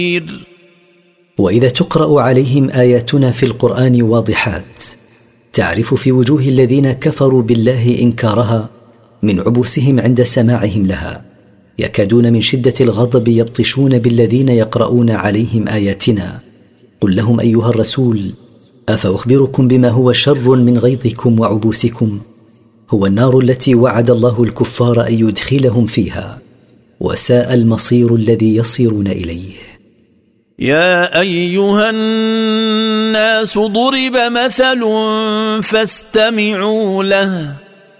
وإذا تقرأ عليهم آياتنا في القرآن واضحات تعرف في وجوه الذين كفروا بالله إنكارها من عبوسهم عند سماعهم لها، يكادون من شدة الغضب يبطشون بالذين يقرؤون عليهم آياتنا. قل لهم أيها الرسول: أفأخبركم بما هو شر من غيظكم وعبوسكم؟ هو النار التي وعد الله الكفار أن يدخلهم فيها، وساء المصير الذي يصيرون إليه. يا أيها الناس ضرب مثل فاستمعوا له